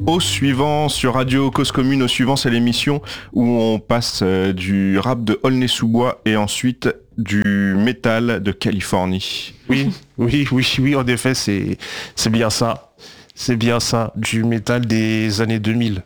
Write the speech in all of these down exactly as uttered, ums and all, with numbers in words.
Au suivant sur Radio Cause Commune, au suivant c'est l'émission où on passe euh, du rap de Aulnay-sous-Bois et ensuite du métal de Californie. Oui, oui, oui, oui, en effet, c'est, c'est bien ça. C'est bien ça, du métal des années deux mille.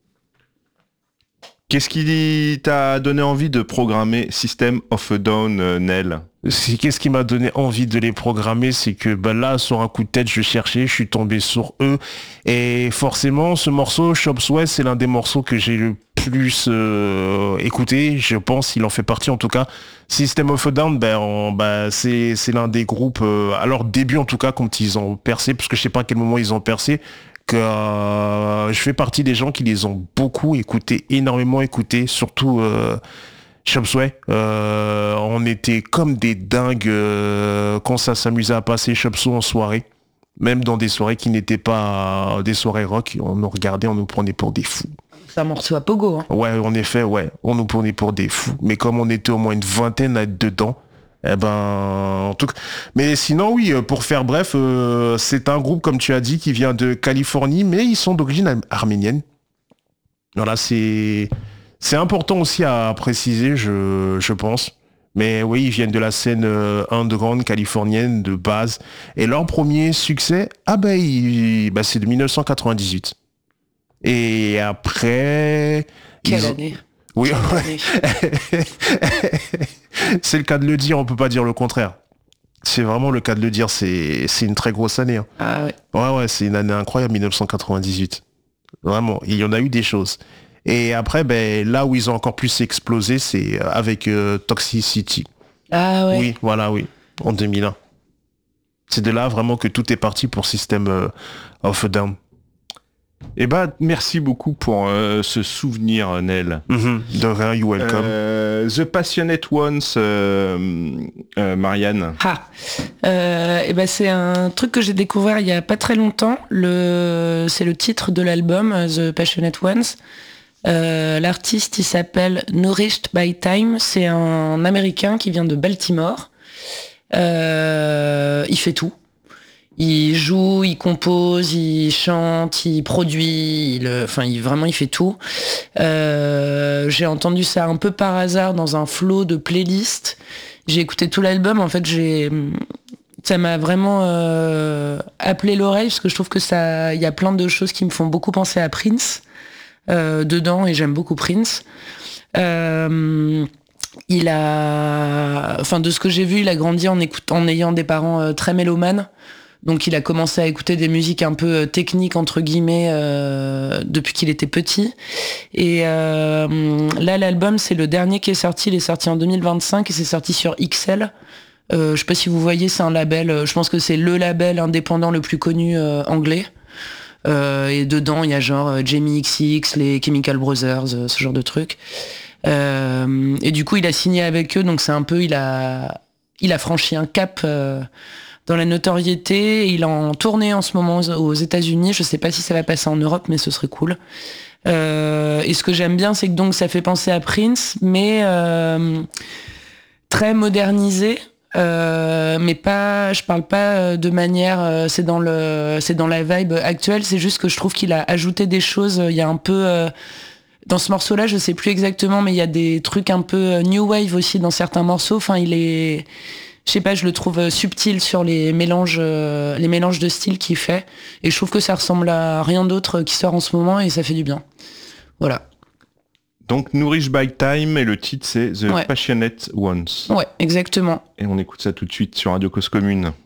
Qu'est-ce qui t'a donné envie de programmer System of a Down, euh, Nel ? C'est, qu'est-ce qui m'a donné envie de les programmer, c'est que bah là, sur un coup de tête, je cherchais, je suis tombé sur eux. Et forcément, ce morceau, Shops West, c'est l'un des morceaux que j'ai le plus euh, écouté. Je pense, il en fait partie en tout cas. System of a Down, ben, on, ben, c'est, c'est l'un des groupes, euh, à leur début en tout cas, quand ils ont percé, parce que je sais pas à quel moment ils ont percé, que euh, je fais partie des gens qui les ont beaucoup écoutés, énormément écoutés, surtout... Euh, Chopsway, euh, on était comme des dingues euh, quand ça s'amusait à passer Chopsway en soirée, même dans des soirées qui n'étaient pas des soirées rock, on nous regardait, on nous prenait pour des fous. C'est un morceau à pogo, hein. Ouais, en effet, ouais, on nous prenait pour des fous, mais comme on était au moins une vingtaine à être dedans, eh ben, en tout cas. Mais sinon, oui, pour faire bref, euh, c'est un groupe, comme tu as dit, qui vient de Californie, mais ils sont d'origine arménienne. Voilà, c'est... C'est important aussi à préciser, je, je pense. Mais oui, ils viennent de la scène euh, underground californienne de base. Et leur premier succès, ah ben, il, bah, c'est de dix-neuf cent quatre-vingt-dix-huit. Et après... Quelle ont... année ? Oui, Quelle ouais. année. C'est le cas de le dire, on peut pas dire le contraire. C'est vraiment le cas de le dire, c'est, c'est une très grosse année. Hein. Ah ouais. Ouais, ouais, c'est une année incroyable, dix-neuf cent quatre-vingt-dix-huit. Vraiment, il y en a eu des choses. Et après, ben, là où ils ont encore plus explosé, c'est avec euh, Toxicity. Ah ouais. Oui, voilà, oui, en deux mille un. C'est de là vraiment que tout est parti pour System euh, of a Down. Eh ben, merci beaucoup pour euh, ce souvenir, Nel. Mm-hmm. De rien, you welcome. Euh, The Passionate Ones, euh, euh, Marianne. Ah, euh, et ben c'est un truc que j'ai découvert il y a pas très longtemps. Le, c'est le titre de l'album The Passionate Ones. Euh, l'artiste, il s'appelle Nourished by Time. C'est un Américain qui vient de Baltimore. Euh, il fait tout. Il joue, il compose, il chante, il produit, il, enfin, il, vraiment, il fait tout. Euh, j'ai entendu ça un peu par hasard dans un flot de playlists. J'ai écouté tout l'album. En fait, j'ai, ça m'a vraiment euh, appelé l'oreille parce que je trouve que ça, il y a plein de choses qui me font beaucoup penser à Prince euh, dedans, et j'aime beaucoup Prince. Euh, il a, enfin, de ce que j'ai vu, il a grandi en écoutant, en ayant des parents euh, très mélomanes. Donc il a commencé à écouter des musiques un peu techniques, entre guillemets, euh, depuis qu'il était petit. Et euh, là, l'album, c'est le dernier qui est sorti. Il est sorti en deux mille vingt-cinq et c'est sorti sur X L. Euh, je sais pas si vous voyez, c'est un label, je pense que c'est le label indépendant le plus connu euh, anglais. Euh, et dedans, il y a genre euh, Jamie X X, les Chemical Brothers, euh, ce genre de trucs. Euh, et du coup, il a signé avec eux, donc c'est un peu, il a, il a franchi un cap... Euh, dans la notoriété. Il est en tournée en ce moment aux États-Unis. Je sais pas si ça va passer en Europe, mais ce serait cool. Euh, et ce que j'aime bien, c'est que donc ça fait penser à Prince, mais euh, très modernisé. Euh, mais pas, je parle pas de manière, euh, c'est dans le, c'est dans la vibe actuelle. C'est juste que je trouve qu'il a ajouté des choses. Il y a un peu euh, dans ce morceau-là, je sais plus exactement, mais il y a des trucs un peu new wave aussi dans certains morceaux. Enfin, il est Je sais pas, je le trouve subtil sur les mélanges, euh, les mélanges de styles qu'il fait. Et je trouve que ça ressemble à rien d'autre qui sort en ce moment et ça fait du bien. Voilà. Donc, Nourished by Time et le titre c'est The Ouais. Passionate Ones. Ouais, exactement. Et on écoute ça tout de suite sur Radio Cause Commune.